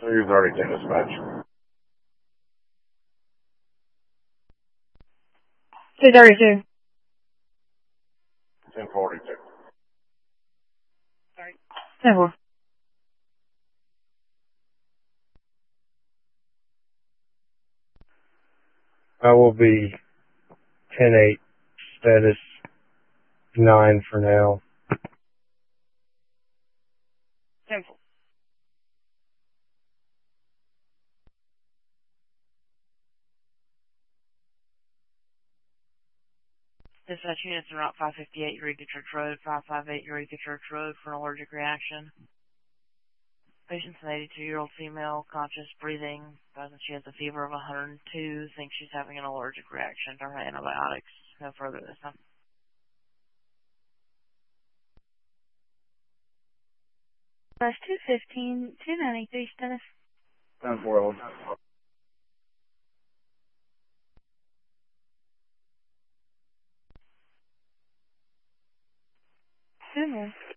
232 dispatch. 232. 1042. Sorry. 10-4. I will be 10-8, status 9 for now. 10-4. Dispatch units in Route 558, Eureka Church Road, 558 Eureka Church Road for an allergic reaction. Patient's an 82-year-old female, conscious, breathing, she has a fever of 102, thinks she's having an allergic reaction to her antibiotics. No further this time. Bus 215, 293 status. 10-4. Sumo.